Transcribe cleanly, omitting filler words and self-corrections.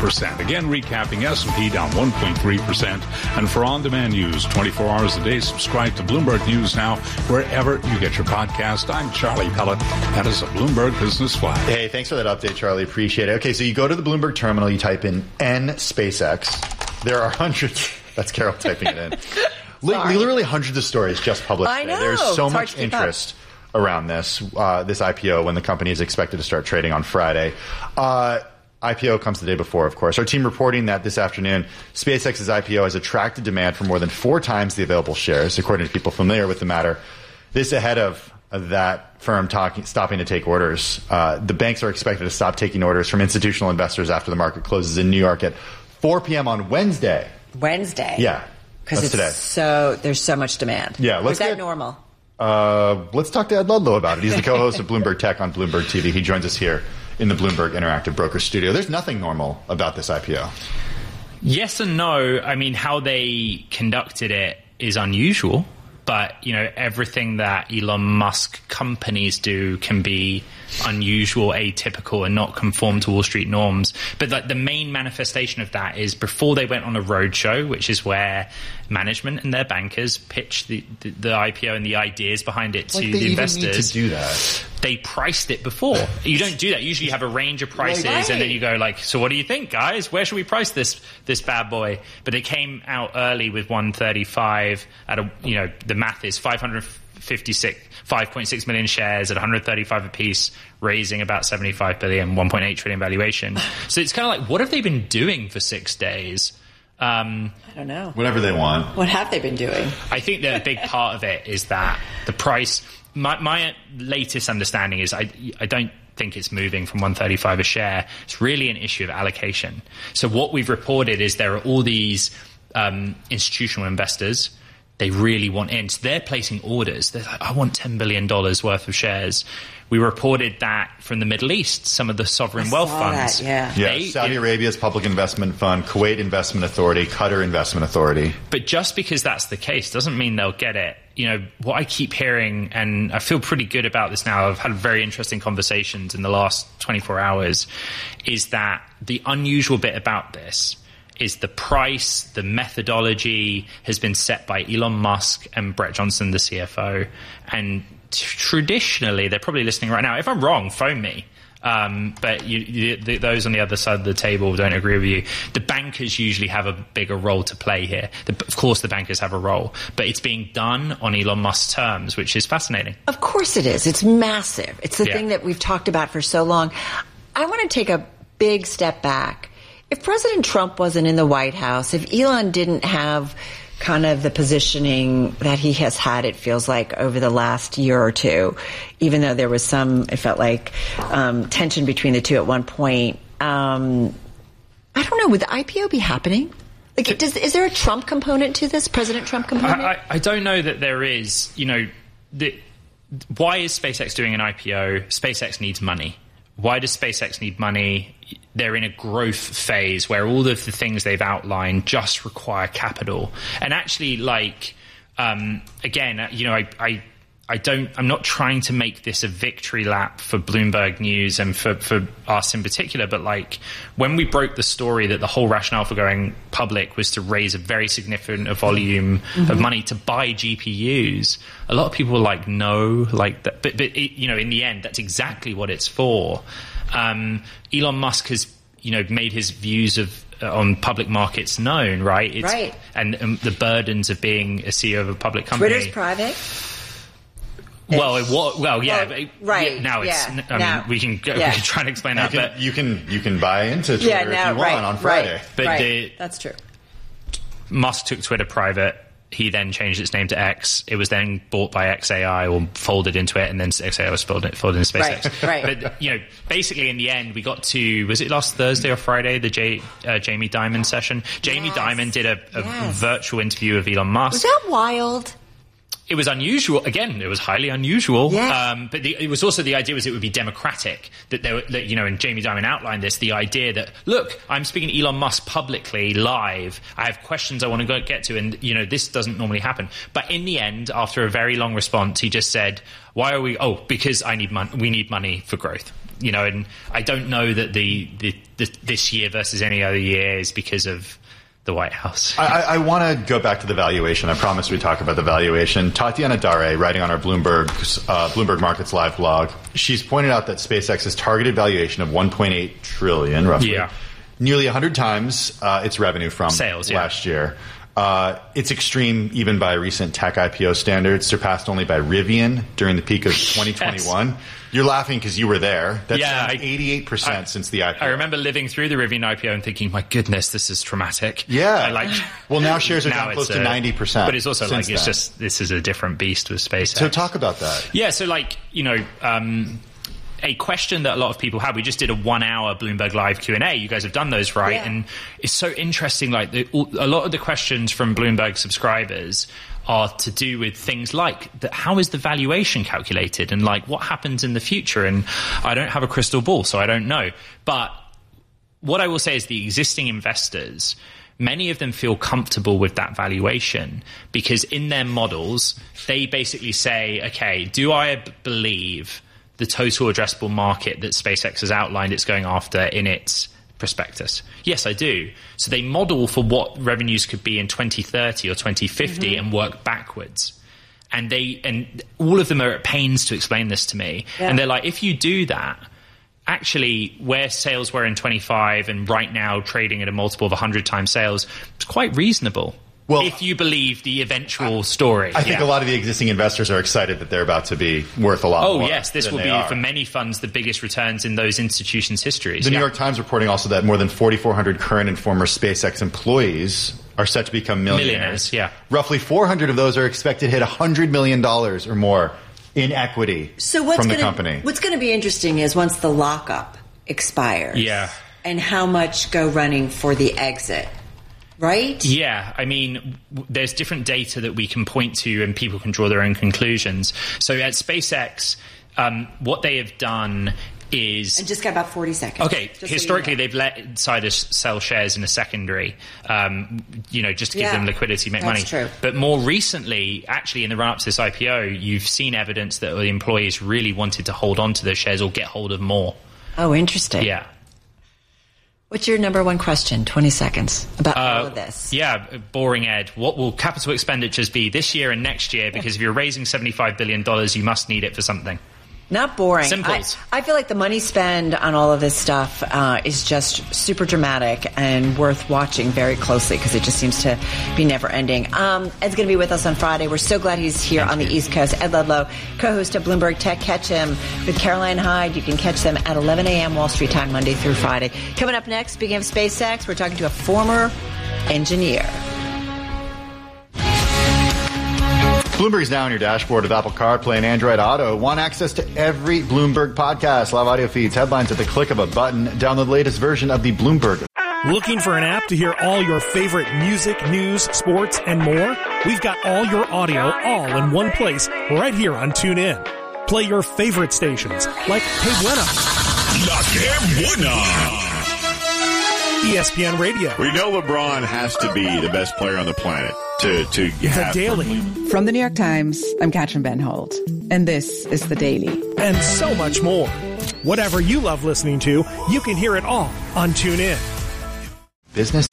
1%. Again, recapping, S&P down 1.3%. And for on-demand news 24 hours a day, subscribe to Bloomberg News Now wherever you get your podcast. I'm Charlie Pellet. That is a Bloomberg Business Flash. Hey, thanks for that update, Charlie. Appreciate it. Okay, so you go to the Bloomberg terminal, you type in N SpaceX. There are hundreds. That's Carol typing it in. Literally hundreds of stories just published today. There's so much interest around this IPO when the company is expected to start trading on Friday. IPO comes the day before, of course. Our team reporting that this afternoon, SpaceX's IPO has attracted demand for more than 4 times the available shares, according to people familiar with the matter. This ahead of that firm stopping to take orders. The banks are expected to stop taking orders from institutional investors after the market closes in New York at 4 p.m. on Wednesday. Yeah. Because there's so much demand. Yeah. Is that normal? Let's talk to Ed Ludlow about it. He's the co-host of Bloomberg Tech on Bloomberg TV. He joins us here in the Bloomberg Interactive Broker Studio. There's nothing normal about this IPO. Yes and no. I mean, how they conducted it is unusual. But, everything that Elon Musk companies do can be unusual, atypical, and not conform to Wall Street norms. But the main manifestation of that is before they went on a roadshow, which is where management and their bankers pitched the IPO and the ideas behind it to the investors. Need to do that. They priced it before. You don't do that. Usually you have a range of prices and then you go so what do you think, guys? Where should we price this bad boy? But they came out early with 135 at the math is 5.6 million shares at 135 apiece, raising about 75 billion, 1.8 trillion valuation. So it's kind of what have they been doing for 6 days? I don't know. Whatever they want. What have they been doing? I think that a big part of it is that the price. My latest understanding is I don't think it's moving from 135 a share. It's really an issue of allocation. So what we've reported is there are all these institutional investors. They really want in. So they're placing orders. They're like, I want $10 billion worth of shares. We reported that from the Middle East, some of the sovereign wealth funds. Saudi Arabia's Public Investment Fund, Kuwait Investment Authority, Qatar Investment Authority. But just because that's the case doesn't mean they'll get it. What I keep hearing, and I feel pretty good about this now, I've had very interesting conversations in the last 24 hours, is that the unusual bit about this is the price, the methodology has been set by Elon Musk and Brett Johnson, the CFO. And traditionally, they're probably listening right now. If I'm wrong, phone me. But those on the other side of the table don't agree with you. The bankers usually have a bigger role to play here. Of course, the bankers have a role, but it's being done on Elon Musk's terms, which is fascinating. Of course it is. It's massive. It's the thing that we've talked about for so long. I want to take a big step back. If President Trump wasn't in the White House, if Elon didn't have kind of the positioning that he has had, it feels like, over the last year or two, even though there was it felt like tension between the two at one point. I don't know, would the IPO be happening? Is there a Trump component to this, President Trump component? I don't know that there is. Why is SpaceX doing an IPO? SpaceX needs money. Why does SpaceX need money? They're in a growth phase where all of the things they've outlined just require capital. And actually, again, I'm not trying to make this a victory lap for Bloomberg News and for us in particular, but when we broke the story that the whole rationale for going public was to raise a very significant volume of money to buy GPUs, a lot of people were like, no, that. But in the end, that's exactly what it's for. Elon Musk has, made his views on public markets known, right? Right. And the burdens of being a CEO of a public company. Twitter's private. Well, yeah. Right. Now it's. Now. We can try and explain that. But you can buy into Twitter if you want on Friday. But that's true. Musk took Twitter private. He then changed its name to X. It was then bought by XAI or folded into it, and then XAI was folded into SpaceX. Right. But basically, in the end, we got to, was it last Thursday or Friday, the Jamie Dimon session? Jamie Dimon did a virtual interview of Elon Musk. Was that wild? It was unusual. Again, it was highly unusual. Yes. But it was also the idea was it would be democratic. That there were, and Jamie Dimon outlined this, the idea that, look, I'm speaking to Elon Musk publicly, live. I have questions I want to get to, and this doesn't normally happen. But in the end, after a very long response, he just said, "Why are we? Oh, because I need money. We need money for growth." and I don't know that this year versus any other year is because of the White House. I want to go back to the valuation. I promise we talk about the valuation. Tatiana Dare, writing on our Bloomberg Markets Live blog, she's pointed out that SpaceX's targeted valuation of $1.8 trillion, roughly, nearly 100 times its revenue from sales last year. It's extreme even by recent tech IPO standards, surpassed only by Rivian during the peak of 2021. Yes. You're laughing because you were there. That's 88% since the IPO. I remember living through the Rivian IPO and thinking, my goodness, this is traumatic. Yeah. Well, now shares are down close to 90%. But it's also like, it's just, this is a different beast with SpaceX. So talk about that. Yeah, so a question that a lot of people have. We just did a 1-hour Bloomberg Live Q&A. You guys have done those, right? Yeah. And it's so interesting. Like a lot of the questions from Bloomberg subscribers are to do with things like how is the valuation calculated and like what happens in the future. And I don't have a crystal ball, so I don't know. But what I will say is the existing investors, many of them feel comfortable with that valuation because in their models, they basically say, okay, do I believe the total addressable market that SpaceX has outlined it's going after in its prospectus? Yes, I do. So they model for what revenues could be in 2030 or 2050 and work backwards. And all of them are at pains to explain this to me. Yeah. And they're like, if you do that, actually where sales were in 25 and right now trading at a multiple of 100 times sales, it's quite reasonable. Well, if you believe the eventual story. I think a lot of the existing investors are excited that they're about to be worth a lot more. Oh, yes. This will be, for many funds, the biggest returns in those institutions' histories. The New York Times reporting also that more than 4,400 current and former SpaceX employees are set to become millionaires. Roughly 400 of those are expected to hit $100 million or more in equity from the company. What's going to be interesting is once the lockup expires. And how much go running for the exit. Right? Yeah. I mean, there's different data that we can point to and people can draw their own conclusions. So at SpaceX, what they have done is... And just got about 40 seconds. Okay. Historically, they've let insiders sell shares in a secondary, just to give them liquidity, make money. True. But more recently, actually, in the run-up to this IPO, you've seen evidence that the employees really wanted to hold on to those shares or get hold of more. Oh, interesting. Yeah. What's your number one question? 20 seconds about all of this. Yeah, boring, Ed. What will capital expenditures be this year and next year? Because if you're raising $75 billion, you must need it for something. Not boring. Simples. I feel like the money spend on all of this stuff is just super dramatic and worth watching very closely because it just seems to be never ending. Ed's going to be with us on Friday. We're so glad he's here on the East Coast. Ed Ludlow, co-host of Bloomberg Tech. Catch him with Caroline Hyde. You can catch them at 11 a.m. Wall Street time, Monday through Friday. Coming up next, speaking of SpaceX, we're talking to a former engineer. Bloomberg is now on your dashboard of Apple CarPlay and Android Auto. Want access to every Bloomberg podcast, live audio feeds, headlines at the click of a button. Download the latest version of the Bloomberg. Looking for an app to hear all your favorite music, news, sports, and more? We've got all your audio all in one place right here on TuneIn. Play your favorite stations like Hey Buena, La Que Buena, ESPN Radio. We know LeBron has to be the best player on the planet to The Daily. From the New York Times, I'm Katrin Benholt, and this is The Daily. And so much more. Whatever you love listening to, you can hear it all on TuneIn. Business